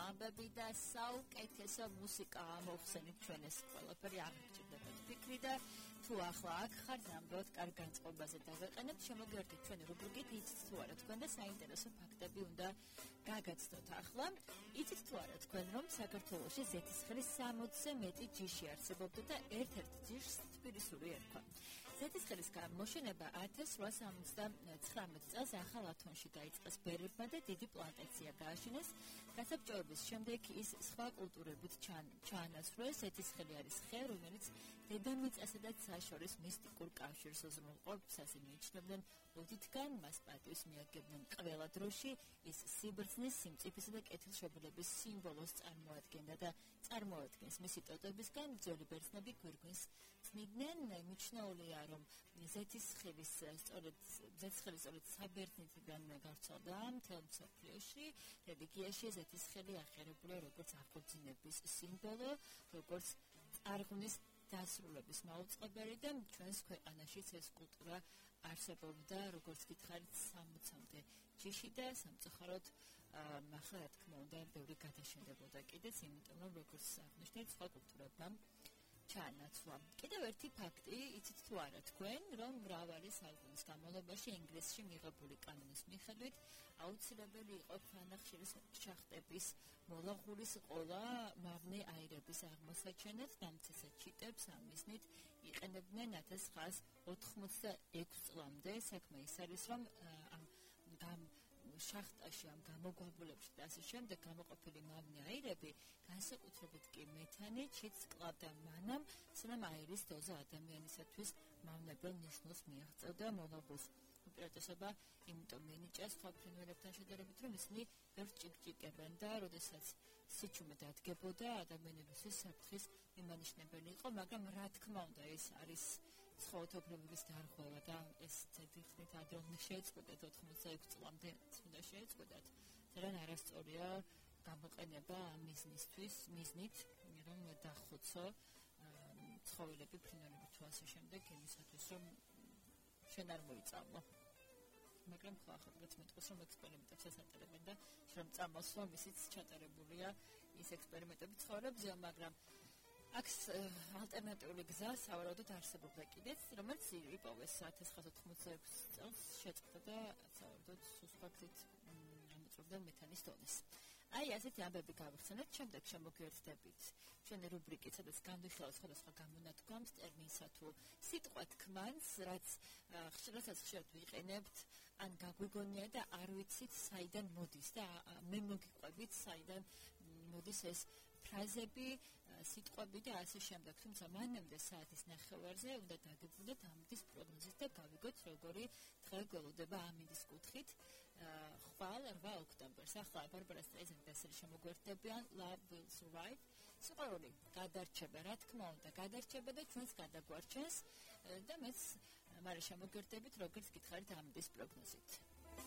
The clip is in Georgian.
ამბები და საუკეთესო მუსიკა ამოვხსენით ჩვენს ყველაფერი არ გჭირდებათ ფიქრი და თუ ახლა აქ ხართ ამბობთ კარგ განწყობაზე დავეყენებთ შემოგერთით ჩვენი რუბრიკით იცით თუ არა თქვენ და საინტერესო ფაქტები უნდა გაგაცნოთ ახლა იცით თუ არა თქვენ რომ საქართველოში ზეთისხილის 60-ზე მეტი ჯიში არსებობდა და ერთ-ერთ ჯიშს თბილისური ერქვა ზეთისხილის გამოშენება 1879 წელს ახალ ათონში დაიწყეს ბერებმა და დიდი პლანტაცია გააშენეს გასაბჭოების შემდეგ ის სხვა კულტურებით ჩაანაცვლეს ზეთისხილი არის ხე რომელიც დედამიწასა და საშორის მისტიკურ კავშირს უზრუნველყოფს ასე მიიჩნევდნენ ოდითგან მას პატივს მიაგებდნენ ყველა დროში ის სიბრძნის სიმწიფისა და კეთილშობილების სიმბოლოს წარმოადგენდა და წარმოადგენს მისი ტოტებისგან ბრძოли ბერძნები გვირგვინს წმიდნენ მიჩნეულია რომ ზეთისხილის სწორედ საბერძნეთიდან გავრცელდა მთელ მსოფლიოში რელიგიაში ზეთისხილი აღიარებულია როგორც აღორძინების სიმბოლო როგორც წარღვნის დასრულების მაუწყებელი და ჩვენს ქვეყანაშიც ეს კულტურა არსებობდა როგორც გითხარით 60-მდე ჯიში და სამწუხაროდ ახლა რა თქმა უნდა ბევრი გადაშენდებოდა კიდეც იმიტომ რომ როგორც აღნიშნეთ სხვა კულტურებმა ჩაანაცვლა. კიდევ ერთი ფაქტი, იცით თუ არა თქვენ, რომ მრავალი საუკუნის განმავლობაში ინგლისში მიღებული კანონის მიხედვით აუცილებელი იყო ქვანახშირის შახტების მოლაღულის ყოლა მავნე აირების აღმოსაჩენად და მცირე ჩიტებს ამ მიზნით იყენებდნენ 1986 წლამდე. საქმე ის არის, რომ ამ შახტაში ამ გამოგვაბულებში და ასე შემდეგ გამოყოფილი მავნე აირები განსაკუთრებით კი მეთანი ჩიტს კლავდა მანამ სანამ აირის დოზა ადამიანისათვის მავნებელ ნიშნულს მიაღწევდა მოლაღულს უპირატესობა იმიტომ მინიჭეს სხვა ფრინველებთან შედარებით რომ ისინი ბევრს ჭიკჭიკებენ და როდესაც სიჩუმე დადგებოდა ადამიანების საფრთხის მიმანიშნებელი იყო მაგრამ რა თქმა უნდა ეს არის ცხოვრთობრივების დარღვევა და ეს თითქმის ადრე შეეწყვეტათ 86 წლამდე უნდა შეეწყვეტათ თან არასწორია გამოყენება ამ მიზნით რომ დახოცო ცხოველები ფრინველები თუ ასე შემდეგ იმისათვის რომ შენ არ მოიწამო მაგრამ ხო ახლა მეტყვის რომ ექსპერიმენტებს ატარებენ და რომ წამოს რომ ისიც ჩატარებულია ის ექსპერიმენტები ცხოველებზე მაგრამ აქ ალტერნატიული გზა სავარაუდოდ არსებობდა კიდეც, რომელიც იპოვეს 1986 წელს შეწყდა და სავარაუდოდ სუსხათით ამოწურდა მეთანის დონეს. აი ასეთი ამბები გავიხსენეთ, შემდეგ შემოგვიერთდებით ჩვენი რუბრიკით, სადაც განვიხილავთ სხვადასხვა გამონადგომს, ტერმინსა თუ სიტყვა თქმანს, რაც ხშირად ვიყენებთ, ან გაგვიგონია და არ ვიცით საიდან მოდის და მე მოგიყვებით საიდან მოდის ეს ფრაზები, სიტყვები და ასე შემდეგ. თუმცა მანამდე საათის 9:30-ზე უნდა დაგებრუნდეთ ამინდის პროგნოზით და გავიგოთ როგორი დღე გველოდება ამინდის კუთხით. ხვალ 8 ოქტომბერს. ახლა ბარბარა სტრაიზენდი ასე შემოგვერთდებიან Love Will Survive. სიყვარული გადარჩება, რა თქმა უნდა, გადარჩება და ჩვენს გადაგვარჩენს და მეც მარე შემოგვერთდებით როგორც გითხარით ამინდის პროგნოზით.